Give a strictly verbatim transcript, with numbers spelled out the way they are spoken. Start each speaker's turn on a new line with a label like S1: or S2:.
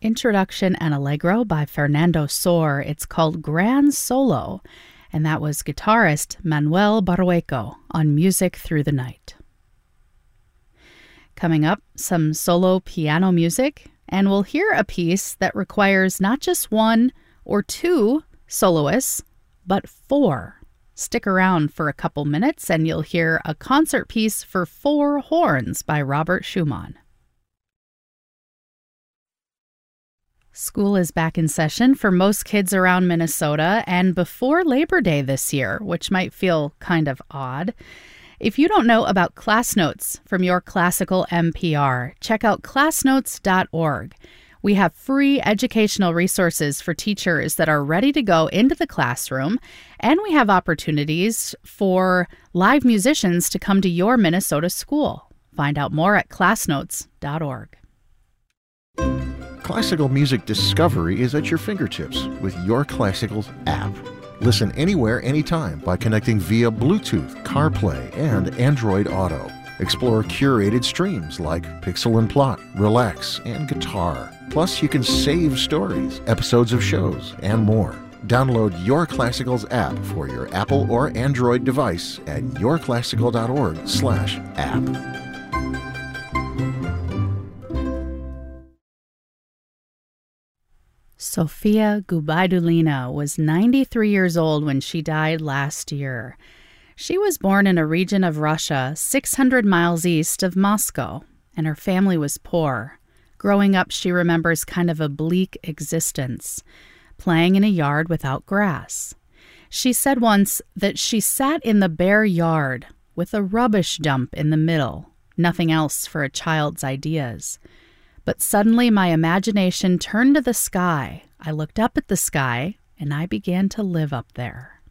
S1: Introduction and Allegro by Fernando Sor. It's called Grand Solo, and that was guitarist Manuel Barrueco on Music Through the Night. Coming up, some solo piano music, and we'll hear a piece that requires not just one or two soloists, but four. Stick around for a couple minutes and you'll hear a concert piece for four horns by Robert Schumann. School is back in session for most kids around Minnesota and before Labor Day this year, which might feel kind of odd. If you don't know about Class Notes from your classical N P R, check out class notes dot org. We have free educational resources for teachers that are ready to go into the classroom, and we have opportunities for live musicians to come to your Minnesota school. Find out more at class notes dot org.
S2: Classical music discovery is at your fingertips with Your Classicals app. Listen anywhere, anytime by connecting via Bluetooth, CarPlay, and Android Auto. Explore curated streams like Pixel and Plot, Relax, and Guitar. Plus, you can save stories, episodes of shows, and more. Download Your Classicals app for your Apple or Android device at your classical dot org slash app.
S1: Sofia Gubaidulina was ninety-three years old when she died last year. She was born in a region of Russia six hundred miles east of Moscow, and her family was poor. Growing up, she remembers kind of a bleak existence, playing in a yard without grass. She said once that she sat in the bare yard with a rubbish dump in the middle, nothing else for a child's ideas. But suddenly my imagination turned to the sky. I looked up at the sky, and I began to live up there.